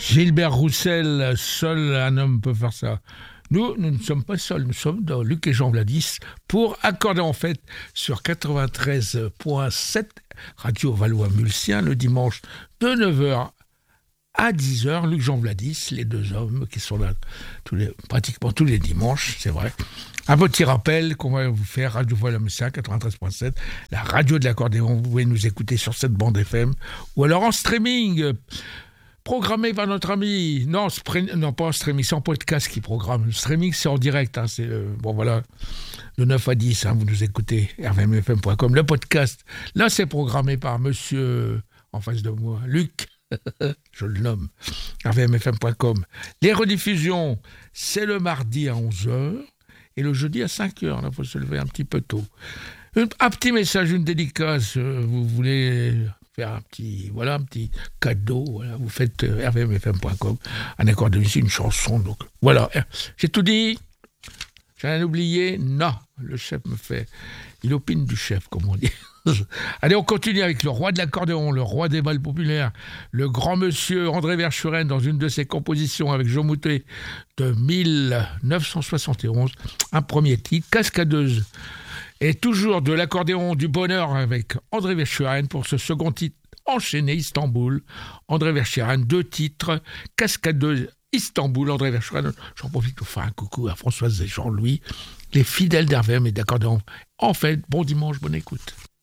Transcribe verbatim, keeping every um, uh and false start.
Gilbert Roussel, seul un homme peut faire ça. Nous, nous ne sommes pas seuls, nous sommes dans Luc et Jean Vladis pour Accordéon en fête sur quatre-vingt-treize virgule sept Radio Valois-Mulsien le dimanche de neuf heures à dix heures. Luc Jean Vladis, les deux hommes qui sont là tous les, pratiquement tous les dimanches, c'est vrai. Un petit rappel qu'on va vous faire, Radio Valois-Mulsien quatre-vingt-treize virgule sept, la radio de l'accordéon. Vous pouvez nous écouter sur cette bande F M ou alors en streaming. Programmé par notre ami, non, spré... non pas en streaming, c'est en podcast qui programme. Le streaming, c'est en direct. Hein, c'est, euh, bon, voilà, de neuf à dix, hein, vous nous écoutez, r v m f m point com. Le podcast, là, c'est programmé par monsieur, en face de moi, Luc, je le nomme, r v m f m point com. Les rediffusions, c'est le mardi à onze heures et le jeudi à cinq heures. Là, il faut se lever un petit peu tôt. Un, un petit message, une dédicace, euh, vous voulez... faire un petit, voilà, un petit cadeau, voilà, vous faites euh, r v m f m point com, un accordéon ici, une chanson, donc voilà, j'ai tout dit, j'ai rien oublié, non, le chef me fait, il opine du chef, comme on dit. Allez, on continue avec le roi de l'accordéon, le roi des balles populaires, le grand monsieur André Verschuren, dans une de ses compositions avec Jean Moutet de mille neuf cent soixante et onze, un premier titre, Cascadeuse. Et toujours de l'accordéon du bonheur avec André Verschuren pour ce second titre enchaîné Istanbul. André Verschuren, deux titres, Cascadeuse, Istanbul. André Verschuren, j'en profite pour faire un coucou à Françoise et Jean-Louis, les fidèles d'R V M et d'accordéon. En fait, bon dimanche, bonne écoute.